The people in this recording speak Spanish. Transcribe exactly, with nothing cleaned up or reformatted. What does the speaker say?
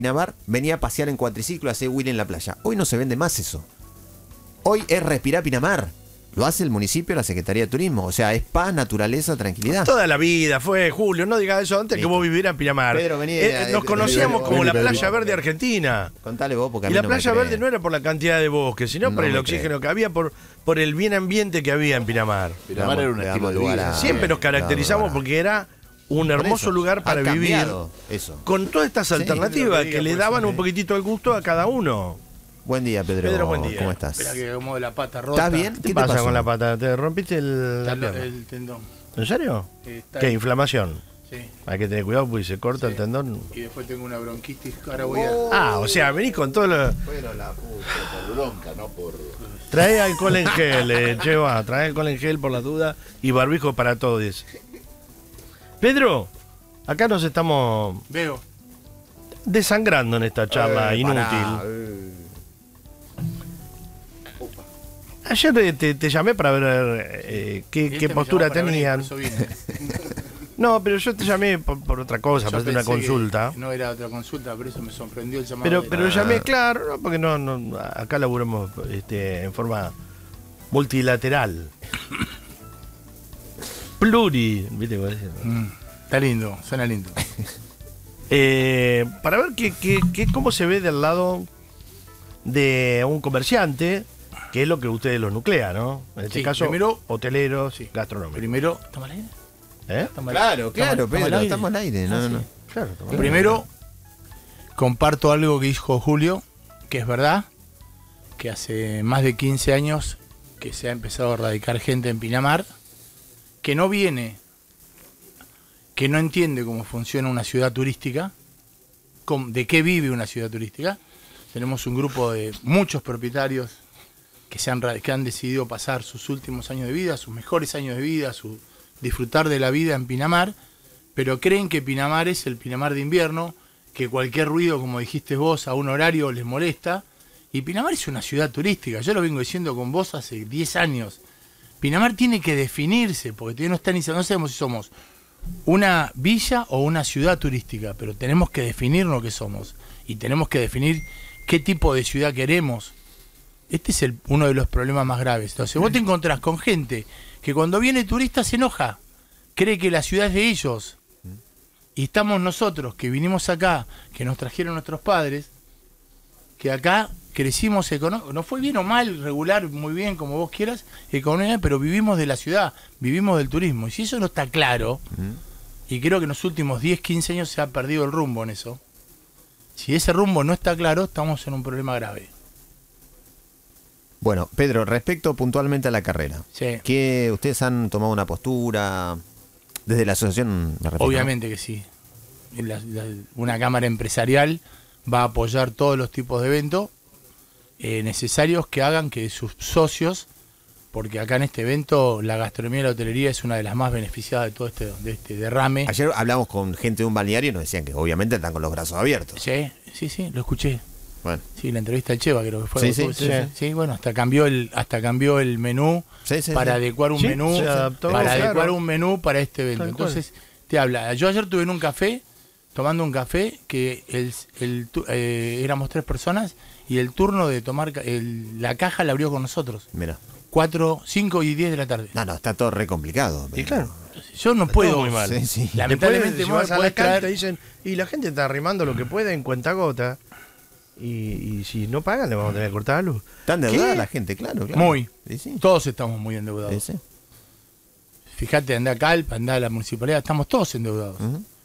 Pinamar, venía a pasear en cuatriciclo, a hacer Willy en la playa. Hoy no se vende más eso. Hoy es respirar Pinamar. Lo hace el municipio, la Secretaría de Turismo. O sea, es paz, naturaleza, tranquilidad. Toda la vida fue, Julio, no digas eso antes. Listo. Que vos vivieras en Pinamar. Pedro, vení, eh, eh, nos eh, conocíamos vení, como vení, la vení, Playa vení. Verde Argentina. Contale vos, porque a Y mí la no me Playa cree. Verde no era por la cantidad de bosques, sino No por el me oxígeno cree. que había, por, por el bien ambiente que había en Pinamar. Pinamar era un Le estilo damos de lugar vida. a- Siempre nos caracterizamos Claro, porque era un Por hermoso eso, lugar para ha vivir. cambiado eso. Con todas estas Sí, alternativas lo que diga, que le pues, daban sí. un poquitito el gusto a cada uno. Buen día, Pedro. Pedro, buen día. ¿Cómo estás? Espera que como de la pata rota. ¿Estás bien? ¿Qué ¿Qué te pasa pasó? con la pata? ¿Te rompiste el, la El, pierna? el tendón. ¿En serio? Está ¿Qué? ahí. ¿Inflamación? Sí. Hay que tener cuidado porque se corta Sí. el tendón. Y después tengo una bronquitis. Ahora voy a. Ah, o sea, venís con todo lo... Bueno, la puta, por bronca, no por. Trae alcohol en gel, eh, che, va, trae alcohol en gel por la duda y barbijo para todos. Pedro, acá nos estamos Veo. desangrando en esta charla Eh, inútil. pará, eh. Ayer eh, te, te llamé para ver eh, qué, Este qué me postura llamó para venir, tenían. por eso vine. No, pero yo te llamé por, por otra cosa, Yo para hacer una pensé que consulta. No era otra consulta, por eso me sorprendió el llamado. Pero, de- pero Ah. llamé, claro, no, porque no, no, acá laburamos este, en forma multilateral. Pluri, ¿viste cómo decir? Mm, está lindo, suena lindo. Eh, para ver qué, qué, qué- cómo se ve del lado de un comerciante, que es lo que ustedes los nuclean, ¿no? En este Sí, caso, primero- hoteleros, Sí. gastronómicos. Primero, ¿estamos al aire? ¿Eh? ¿Estamos al- Claro, estamos- claro, estamos al Pedro, aire? estamos al aire. No, Ah, no, sí. no. Claro, estamos- Primero, comparto algo que dijo Julio, que es verdad, que hace más de quince años que se ha empezado a radicar gente en Pinamar, que no viene, que no entiende cómo funciona una ciudad turística, cómo- de qué vive una ciudad turística. Tenemos un grupo de muchos propietarios que, se han, ra- que han decidido pasar sus últimos años de vida, sus mejores años de vida, su, disfrutar de la vida en Pinamar, pero creen que Pinamar es el Pinamar de invierno, que cualquier ruido, como dijiste vos, a un horario les molesta. Y Pinamar es una ciudad turística, yo lo vengo diciendo con vos hace diez años. Pinamar tiene que definirse, porque todavía no, está ni, no sabemos si somos una villa o una ciudad turística, pero tenemos que definir lo que somos y tenemos que definir qué tipo de ciudad queremos. Este es el, uno de los problemas más graves. Entonces vos te encontrás con gente que cuando viene turista se enoja, cree que la ciudad es de ellos. Y estamos nosotros que vinimos acá, que nos trajeron nuestros padres, que acá crecimos económicamente, no fue bien o mal, regular, muy bien, como vos quieras, económicamente, pero vivimos de la ciudad, vivimos del turismo. Y si eso no está claro, y creo que en los últimos diez, quince años se ha perdido el rumbo en eso, si ese rumbo no está claro, estamos en un problema grave. Bueno, Pedro, respecto puntualmente a la carrera, Sí. ¿qué, ustedes han tomado una postura desde la asociación? Me refiero, Obviamente que sí. La- la- una cámara empresarial va a apoyar todos los tipos de eventos eh, necesarios que hagan que sus socios, porque acá en este evento la gastronomía y la hotelería es una de las más beneficiadas de todo este, de este derrame. ¿no? Ayer hablamos con gente de un balneario y nos decían que obviamente están con los brazos abiertos. Sí, sí, sí, lo escuché. Bueno, Sí, la entrevista al Cheva creo que fue. Sí, sí, ¿Vos- sí, sí, sí. sí, bueno, hasta cambió el hasta cambió el menú sí, sí, para sí. adecuar un Sí, menú se adaptó, para claro. adecuar un menú para este evento. Tal cual. Entonces te habla. Yo ayer tuve en un café tomando un café que el, el tu- eh, éramos tres personas y el turno de tomar ca- el- la caja la abrió con nosotros. Mira. Cuatro, cinco y diez de la tarde. No, no, está todo re complicado. Y claro, Yo no Está puedo. todo muy mal. Sí, sí. Lamentablemente después vos vas a podés la calle traer- te dicen, y la gente está arrimando lo que puede en cuenta gota, y, y si no pagan le vamos a tener que cortar la luz. Está endeudada ¿Qué? la gente, claro. claro. Muy. Sí, sí. Todos estamos muy endeudados. Sí, sí. Fíjate, anda a Calpa, anda a la municipalidad, estamos todos endeudados. Ujú.